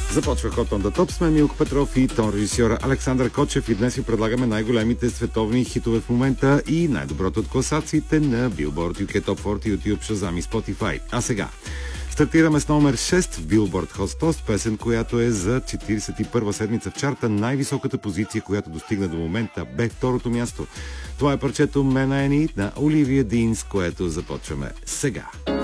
Започва Hot on the Top с мен Милко Петров и тон режисьора Александър Кочев и днес ви предлагаме най-големите световни хитове в момента и най-доброто от класациите на Billboard UK Top 40, YouTube, Shazam и Spotify. А сега стартираме с номер 6 в Billboard Hot 100 с песен, която е за 41-а седмица в чарта. Най-високата позиция, която достигна до момента, бе второто място. Това е парчето Man I Need на Оливия Дин, с което започваме сега.